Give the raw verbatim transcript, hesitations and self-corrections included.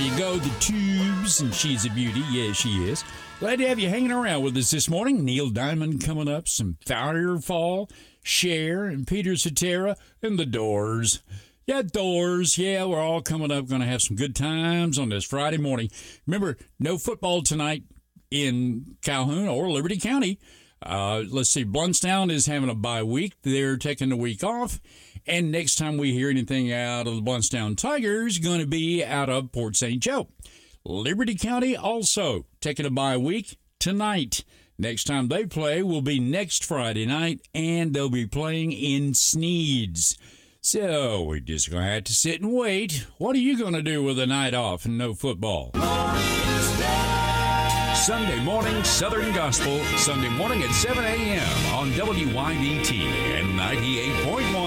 you go, the Tubes, and she's a beauty. Yeah, she is. Glad to have you hanging around with us this morning. Neil Diamond coming up, some Firefall, Cher, and Peter Cetera, and the Doors. Yeah, Doors. Yeah, we're all coming up. Going to have some good times on this Friday morning. Remember, no football tonight in Calhoun or Liberty County. Uh, let's see, Blountstown is having a bye week. They're taking the week off. And next time we hear anything out of the Blountstown Tigers, going to be out of Port Saint Joe. Liberty County also taking a bye week tonight. Next time they play will be next Friday night, and they'll be playing in Sneads. So we're just going to have to sit and wait. What are you going to do with a night off and no football? Sunday morning Southern Gospel, Sunday morning at seven a.m. on W Y B T and ninety-eight point one.